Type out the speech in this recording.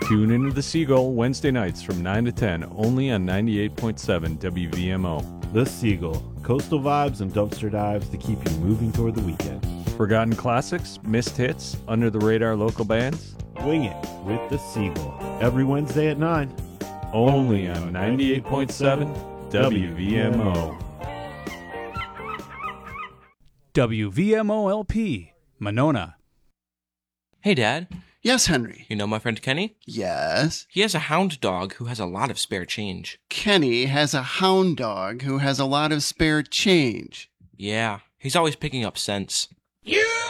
Tune into The Seagull Wednesday nights from 9 to 10, only on 98.7 WVMO. The Seagull, coastal vibes and dumpster dives to keep you moving toward the weekend. Forgotten classics, missed hits, under the radar local bands. Wing it with The Seagull, every Wednesday at 9. Only on 98.7 WVMO. WVMO-LP, Monona. Hey, Dad. Yes, Henry. You know my friend Kenny? Yes. He has a hound dog who has a lot of spare change. Kenny has a hound dog who has a lot of spare change. Yeah, he's always picking up cents. You